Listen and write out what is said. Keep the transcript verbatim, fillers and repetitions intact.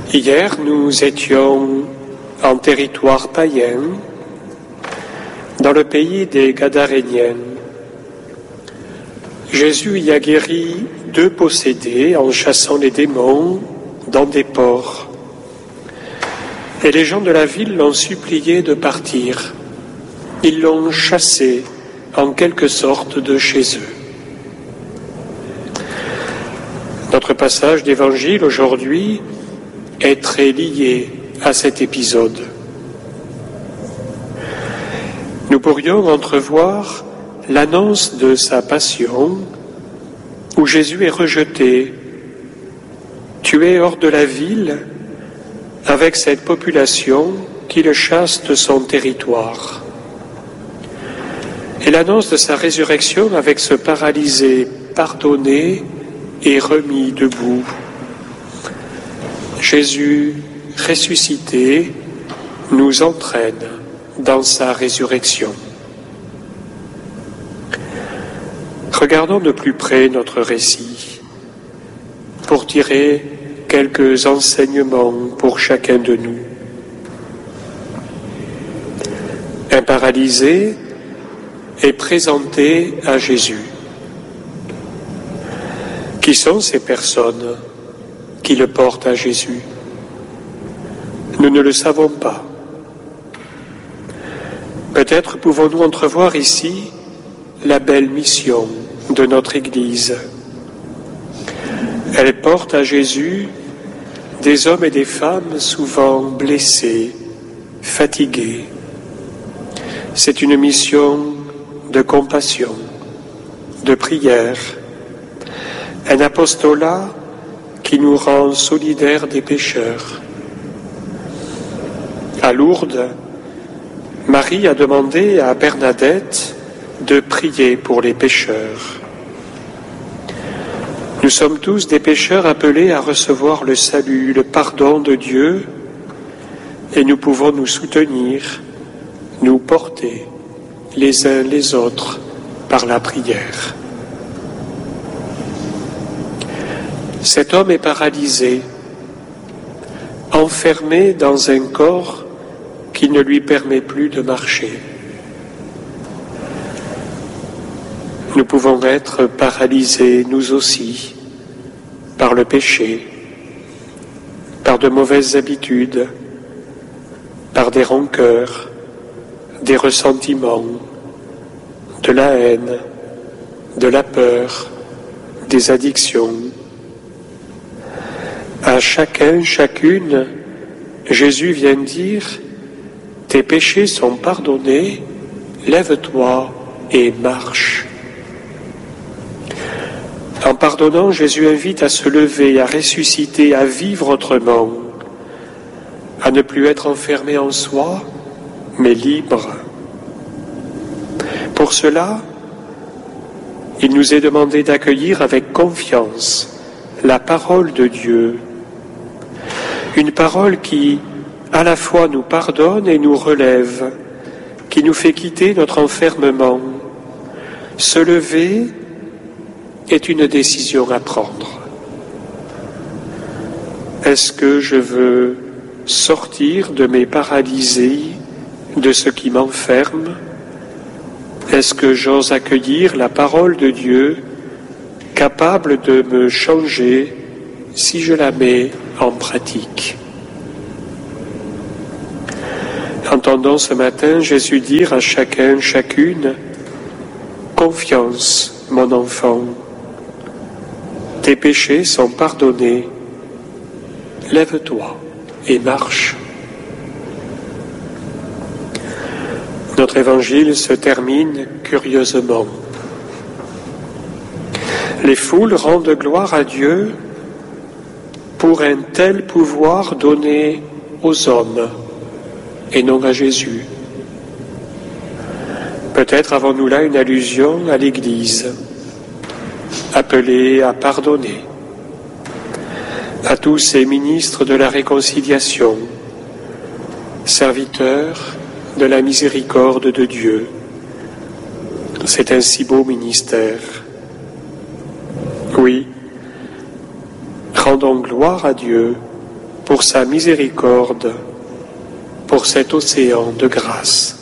Hier, nous étions en territoire païen, dans le pays des Gadaréniens. Jésus y a guéri deux possédés en chassant les démons dans des ports. Et les gens de la ville l'ont supplié de partir. Ils l'ont chassé en quelque sorte de chez eux. Notre passage d'évangile aujourd'hui est très lié à cet épisode. Nous pourrions entrevoir l'annonce de sa passion où Jésus est rejeté, tué hors de la ville avec cette population qui le chasse de son territoire. Et l'annonce de sa résurrection avec ce paralysé pardonné et remis debout. Jésus ressuscité nous entraîne dans sa résurrection. Regardons de plus près notre récit pour tirer quelques enseignements pour chacun de nous. Un paralysé est présenté à Jésus. Qui sont ces personnes qui le portent à Jésus? Nous ne le savons pas. Peut-être pouvons-nous entrevoir ici la belle mission de notre Église. Elle porte à Jésus des hommes et des femmes souvent blessés, fatigués. C'est une mission de compassion, de prière, un apostolat qui nous rend solidaires des pécheurs. À Lourdes, Marie a demandé à Bernadette de prier pour les pécheurs. Nous sommes tous des pécheurs appelés à recevoir le salut, le pardon de Dieu, et nous pouvons nous soutenir, nous porter les uns les autres par la prière. Cet homme est paralysé, enfermé dans un corps qui ne lui permet plus de marcher. Nous pouvons être paralysés, nous aussi, par le péché, par de mauvaises habitudes, par des rancœurs, des ressentiments, de la haine, de la peur, des addictions. À chacun, chacune, Jésus vient dire « Tes péchés sont pardonnés, lève-toi et marche ». En pardonnant, Jésus invite à se lever, à ressusciter, à vivre autrement, à ne plus être enfermé en soi, mais libre. Pour cela, il nous est demandé d'accueillir avec confiance la parole de Dieu, une parole qui, à la fois, nous pardonne et nous relève, qui nous fait quitter notre enfermement. Se lever est une décision à prendre. Est-ce que je veux sortir de mes paralysés, de ce qui m'enferme? Est-ce que j'ose accueillir la parole de Dieu, capable de me changer si je la mets en pratique? Entendons ce matin Jésus dire à chacun, chacune, « Confiance, mon enfant, tes péchés sont pardonnés, lève-toi et marche. » Notre évangile se termine curieusement. Les foules rendent gloire à Dieu pour un tel pouvoir donné aux hommes et non à Jésus. Peut-être avons-nous là une allusion à l'Église, appelée à pardonner, à tous ces ministres de la réconciliation, serviteurs de la miséricorde de Dieu. C'est un si beau ministère. Oui, rendons gloire à Dieu pour sa miséricorde, pour cet océan de grâce.